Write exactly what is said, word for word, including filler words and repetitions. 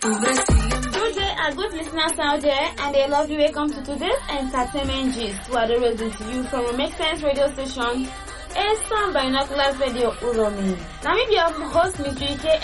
Good day, our good listeners out there, and a lovely welcome to today's entertainment gist. We are raising to you from a Make Sense radio station, Eastern Binoculars Radio Uromi. Now, maybe your host, Miss J K.